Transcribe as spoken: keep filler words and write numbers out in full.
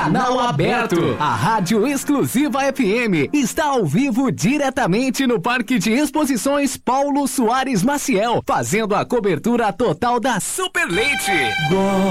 Canal aberto. A Rádio Exclusiva F M está ao vivo diretamente no Parque de Exposições Paulo Soares Maciel, fazendo a cobertura total da Super Leite.